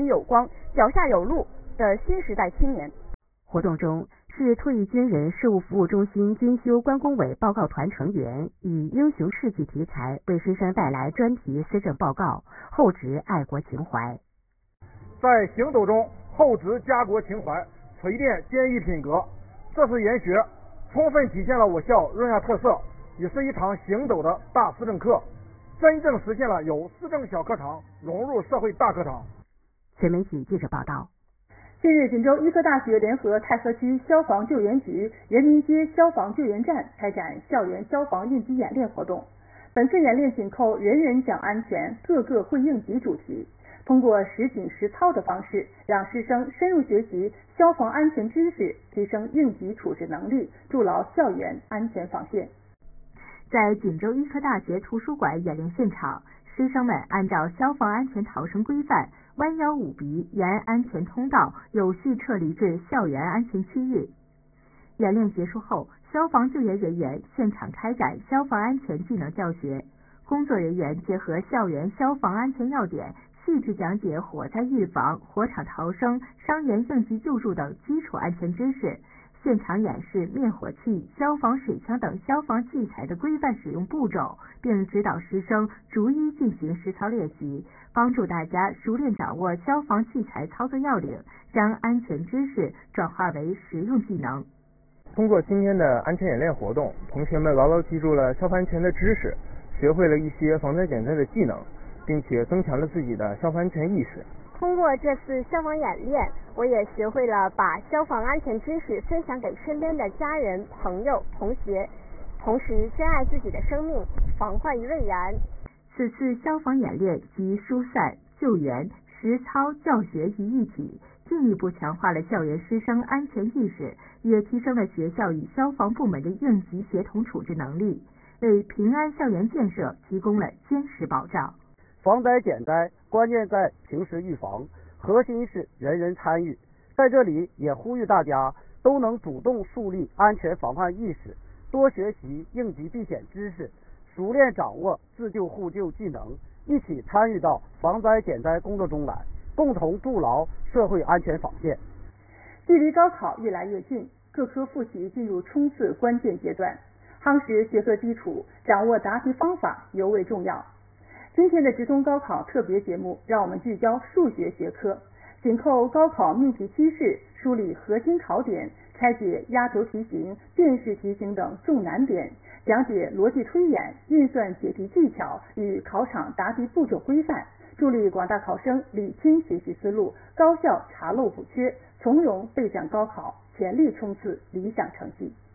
里有光，脚下有路的新时代青年。 活动中，市退役军人事务服务中心监修关工委报告团成员以英雄事迹题材为师生带来专题施政报告，厚植爱国情怀。 在行斗中厚植家国情怀，锤炼坚毅品格，这次研学充分体现了我校润亚特色，也是一堂行斗的大施政课，真正实现了由市政小课堂融入社会大课堂。 全媒体记者报道。 近日，锦州医科大学联合太和区消防救援局人民街消防救援站开展校园消防应急演练活动。本次演练紧扣人人讲安全，个个会应急主题，通过实景实操的方式，让师生深入学习消防安全知识，提升应急处置能力，筑牢校园安全防线。 在锦州医科大学图书馆演练现场，师生们按照消防安全逃生规范，弯腰捂鼻，沿安全通道有序撤离至校园安全区域。演练结束后，消防救援人员现场开展消防安全技能教学，工作人员结合校园消防安全要点，细致讲解火灾预防、火场逃生、伤员应急救助等基础安全知识，现场演示灭火器、消防水枪等消防器材的规范使用步骤，并指导师生逐一进行实操练习，帮助大家熟练掌握消防器材操作要领，将安全知识转化为实用技能。 通过今天的安全演练活动，同学们牢牢记住了消防安全的知识，学会了一些防灾减灾的技能，并且增强了自己的消防安全意识。 通过这次消防演练，我也学会了把消防安全知识分享给身边的家人、朋友、同学，同时珍爱自己的生命，防患于未然。 此次消防演练集疏散、救援、实操教学于一体，进一步强化了校园师生安全意识，也提升了学校与消防部门的应急协同处置能力，为平安校园建设提供了坚实保障。 防灾减灾关键在平时预防，核心是人人参与。在这里也呼吁大家都能主动树立安全防范意识，多学习应急避险知识，熟练掌握自救互救技能，一起参与到防灾减灾工作中来，共同筑牢社会安全防线。 距离高考越来越近，各科复习进入冲刺关键阶段，夯实学科基础，掌握答题方法尤为重要。今天的直通高考特别节目，让我们聚焦数学学科，紧扣高考命题趋势，梳理核心考点，拆解压轴题型、辨识题型等重难点，讲解逻辑推演、运算解题技巧与考场答题步骤规范，助力广大考生理清学习思路，高效查漏补缺，从容备战高考，全力冲刺理想成绩。